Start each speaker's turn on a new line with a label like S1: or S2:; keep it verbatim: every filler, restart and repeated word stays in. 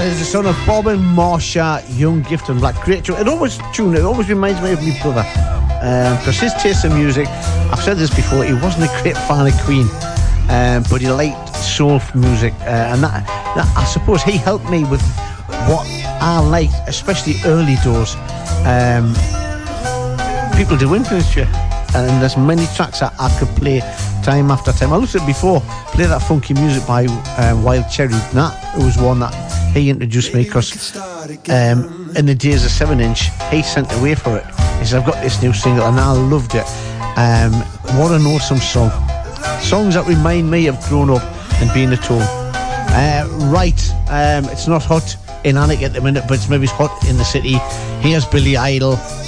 S1: That is the son of Bob and Marsha Young, Gifted Black. Great tune. It always tune. It always reminds me of my brother, because um, his taste in music. I've said this before. He wasn't a great fan of Queen, um, but he liked soul music, uh, and that, that I suppose he helped me with what I liked, especially early doors. Um, people do influence you, and there's many tracks that I could play time after time. I looked at it before, play that funky music by uh, Wild Cherry. That was one that he introduced me, because um, in the days of seven inch he sent away for it. He said, I've got this new single, and I loved it. Um, what an awesome song. Songs that remind me of growing up and being at home. Uh, right, um, it's not hot in Alnwick at the minute, but it's maybe hot in the city. Here's Billy Idol.